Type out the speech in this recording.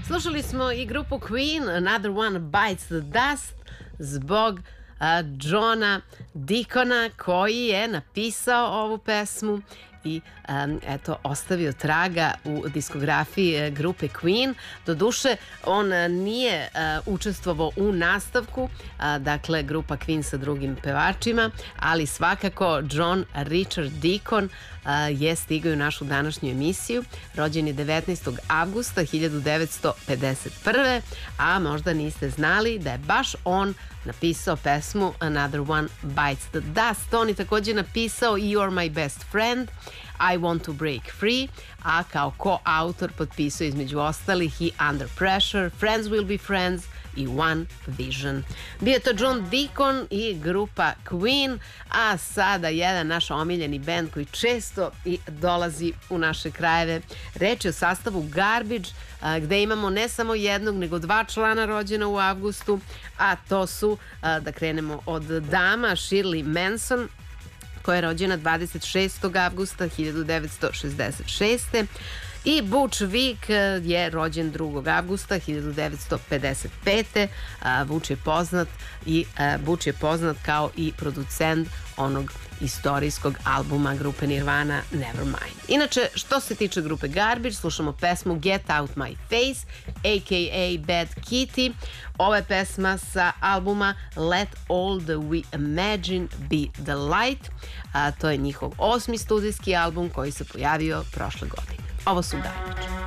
Slušali smo i grupu Queen, Another One Bites the Dust, zbog Johna Deacona, koji je napisao ovu pesmu i eto, ostavio traga u diskografiji grupe Queen. Doduše, on nije učestvovao u nastavku, dakle, grupa Queen sa drugim pevačima, ali svakako John Richard Deacon je stigao u našu današnju emisiju. Rođen je 19. avgusta 1951. A možda niste znali da je baš on napisao pesmu Another One Bites the Dust. On je također napisao You're My Best Friend, I Want to Break Free, a kao koautor potpisao između ostalih i Under Pressure, Friends Will Be Friends i One Vision. Bio je to John Deacon i grupa Queen, a sada jedan naš omiljeni bend koji često i dolazi u naše krajeve. Reč je o sastavu Garbage, gde imamo ne samo jednog, nego dva člana rođena u avgustu, a to su, da krenemo od dama, Shirley Manson, koja je rođena 26. avgusta 1966. I Butch Vig je rođen 2. avgusta 1955. Butch je poznat kao i producent onog istorijskog albuma grupe Nirvana Nevermind. Inače, što se tiče grupe Garbage, slušamo pesmu Get Out My Face, a.k.a. Bad Kitty. Ova je pesma sa albuma Let All That We Imagine Be The Light. To je njihov 8. studijski album koji se pojavio prošle godine. Ovo su Garbage.